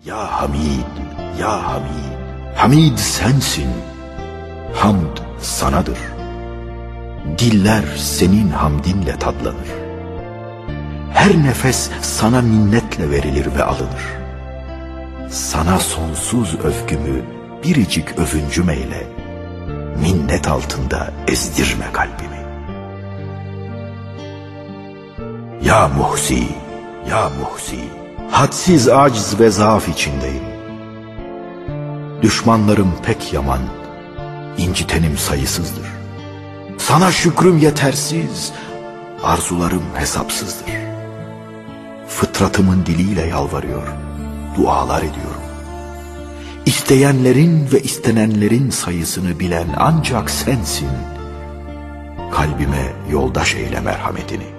Ya Hamid, ya Hamid, Hamid sensin, hamd sanadır. Diller senin hamdinle tadlanır. Her nefes sana minnetle verilir ve alınır. Sana sonsuz övgümü biricik övüncüm eyle, minnet altında ezdirme kalbimi. Ya Muhsi, ya Muhsi, hadsiz aciz ve zaaf içindeyim. Düşmanlarım pek yaman, incitenim sayısızdır. Sana şükrüm yetersiz, arzularım hesapsızdır. Fıtratımın diliyle yalvarıyor, dualar ediyorum. İsteyenlerin ve istenenlerin sayısını bilen ancak sensin. Kalbime yoldaş eyle merhametini.